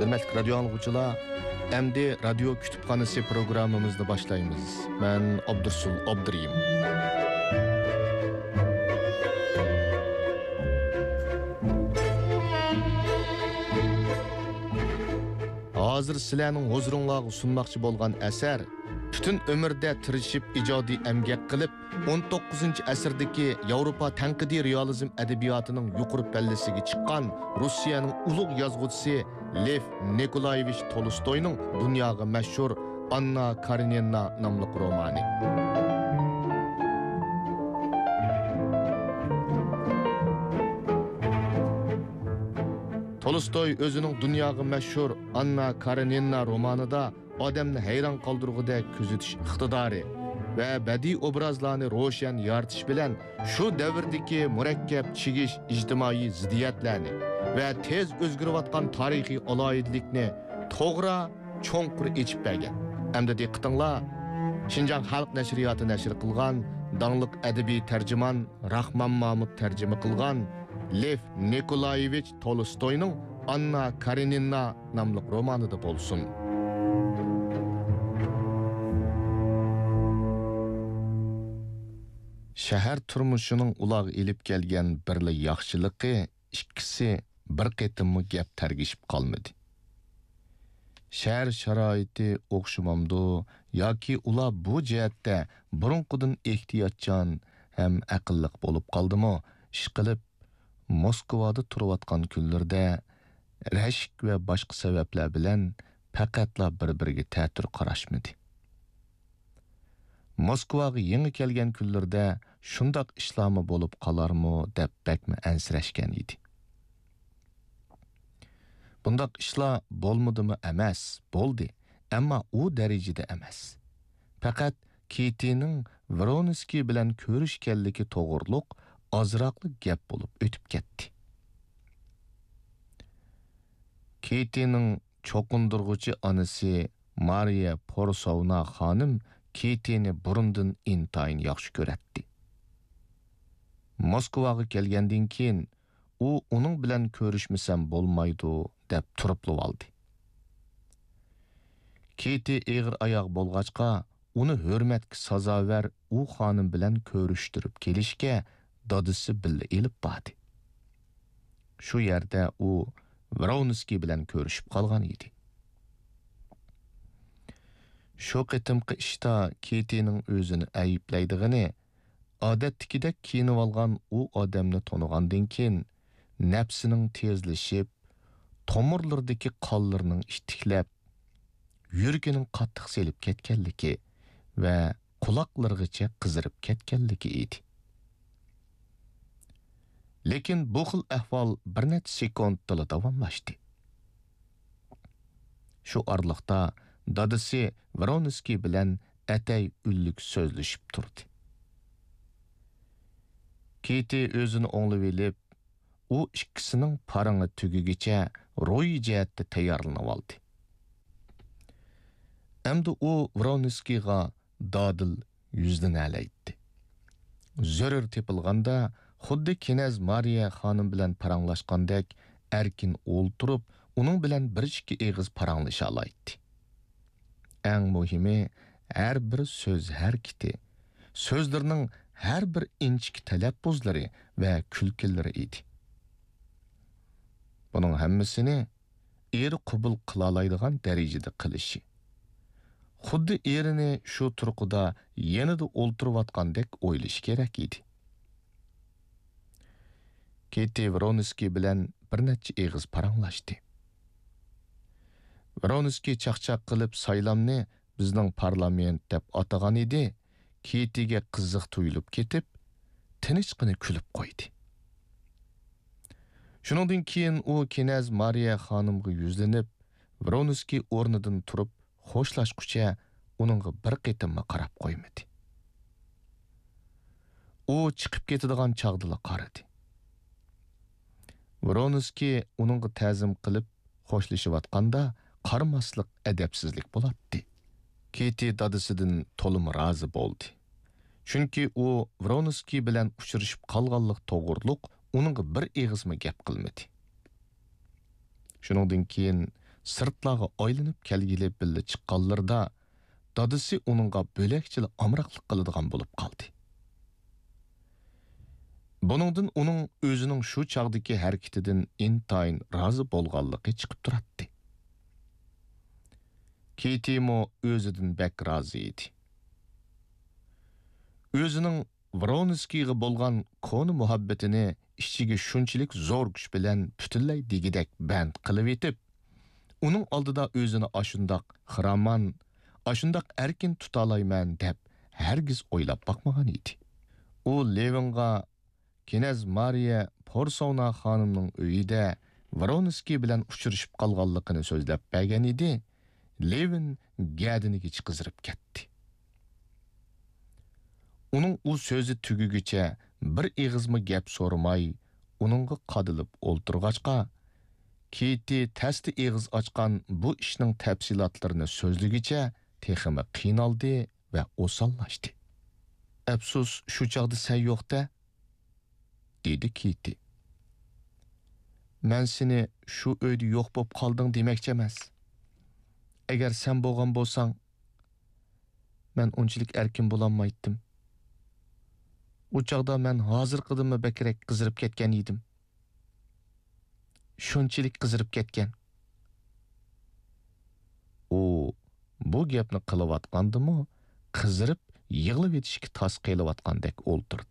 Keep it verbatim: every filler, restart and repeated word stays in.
Hürmetli radyo anlıqçılar, endi radyo kütüphanesi programımızda başlayımız. Ben Abdursul Abduriyim. Hazır sizlarning huzuringizga sunmoqchi bo'lgan asar bütün ömürde tirishib ijodiy emgak qilib o'n to'qqizinchi asrdagi Yevropa tanqidiy realizm adabiyotining yuqori pallasiga chiqqan Rossiyaning ulug' yozuvchisi Lev Nikolayevich Tolstoyning dunyoga mashhur Anna Karenina nomli romani. Tolstoy o'zining dunyoga mashhur Anna Karenina romanida odamni hayron qoldirgudek kuzatish iqtidori va badiiy obrazlarni ro'shan yoritish bilan shu davrdagi murakkab chigish ijtimoiy ziddiyatlarni va tez o'zgarayotgan tarixiy aloyidlikni to'g'ri cho'nqur echib bergan. Hamda diqqatinglar, Xinjiang xalq nashriyoti nashr qilgan dangliq adabiy tarjimon Rahmon Mahmud tarjima qilgan Lev Nikolayevich Tolstoyning Anna Karenina nomli romanida bo'lsin. Shahar turmushining uloq elib kelgan birli yaxshiligi ikkisi bir qatimmi gap targishib qolmadi. Shahar sharoiti o'xshamamdi yoki ular bu jihatda burunqidan ehtiyotchan ham aqlliq bo'lib qoldimi? Ishqilib Moskvada turayotgan kunlarda rashk va boshqa sabablar bilan faqatla bir-biriga ta'tir qarashmadi. Moskvaga yangi kelgan kunlarda shundoq ishlarmi bo'lib qolarmi deb bakma ansirashgan edi. Bundoq ishlar bo'lmadimi emas, bo'ldi, ammo u darajada emas. Faqat Kitining Vronsky bilan ko'rishganligi to'g'riliq ozroqlik gap bo'lib o'tib ketdi. Kitining cho'qindirg'uchi onasi Mariya Porsovna xonim Kitini burundan intayin yaxshi ko'ratdi. Moskvaga kelgandan keyin u uning bilan ko'rishmasam bo'lmaydi deb turibli oldi. Kiti eg'ir oyoq bo'lg'achqa uni hurmatga sazovar u xonim bilan ko'rishtirib kelishga dadisi billa elib bordi. Shu yerda u Vronsky bilan ko'rishib qolgan edi. Shu qitimqi ishda Kitining o'zini ayiblaydigini, odatdagidek kiyinib olgan u odamni tonigandan keyin nafsining tezlashib, tomirlardagi qonlarning ishtiklab, yuragining qattiq selib ketganligi va quloqlargacha qizirib ketganligi edi. Lekin bu xil ahvol bir necha sekundda davomlashdi. Shu orliqda dadisi Vronsky bilan atay ullik so'zlashib turdi. Kiti o'zini o'nglab elib, u ikkisining parangi tugigicha ro'yi jihatda tayyorlanib oldi. Endi u Vronskyga dadil yuzdan alaydi. Zarur tepilganda xuddi Knez Mariya xonim bilan paranglashgandek erkin o'ltirib, uning bilan bir ikki eg'iz paranglasha oladi. Eng muhimi, har bir so'z harakati, so'zlarning har bir inchik talaffuzlari va kulkilari edi. Buning hammasini eri qabul qila oladigan darajada qilishi. Xuddi erini shu turqida yanada o'ltirayotgandek o'ylash kerak edi. Kiti Vronsky bilan bir necha eg'iz paranglashdi. Vronsky chaqchaq qilib saylamni bizning parlament deb atagan edi. Kitiga qiziq tuyulib ketib, tinchqina kulib qo'ydi. Shuningdan keyin u Knez Mariya xonimga yuzlanib, Vronsky o'rnidan turib xo'shlashguncha uningga bir qitimma qarab qo'ymadi. U chiqib ketadigan chaqdila qaradi. Vronsky uningga ta'zim qilib xo'shlashayotganda qaramaslik adabsizlik bo'ladi. Kiti dadisidan to'lim rozi bo'ldi. Chunki u Vronsky bilan uchrashib qolganlik to'g'riliq uningga bir eg'izma gap qilmadi. Shuningdan keyin sırtlarga aylanıp kelgili billa chiqqanlarida dadisi uningga bo'lakchil amroqlik qiladigan bo'lib qoldi. Buningdan uning o'zining shu chaqdagi harakatidan intayin rozi bo'lganligi chiqib turadi. Kitimo o'zidan bak rozi edi. O'zining Vronskiga bo'lgan qoni muhabbatini ichiga shunchalik zo'r kuch bilan butunlay degidek band qilib etib, uning oldida o'zini ashundoq xiraman, ashundoq erkin tutalayman deb hargiz o'ylab boqmagan edi. U Levinga Knez Mariya Porsovna xonimning uyida Vronskiy bilan uchrashib qolganligini so'zlab bergan edi. Levin gadiniga chiqizirib ketdi. Uning u so'zi tugugicha bir eg'izmi gap so'ramay, uningga qadilib o'ltirg'achqa, Kiti tasti eg'iz ochgan bu ishning tafsilotlarini so'zligicha texmi qiynaldi va osonlashdi. Afsus, shu chaqda sen yo'qda, dedi Kiti. Men seni shu uyda yo'q bo'lib qolding demoqchi emas. Agar sen bo'lgan bo'lsang, men unchalik erkin bo'lolmaydim. U chaqda men hozir qidimmi bakrak qizirib ketgan edim. Shunchalik qizirib ketgan. U bu gapni qilayotgandimi, qizirib yig'lab etishga tas qilayotgandek o'ltirdi.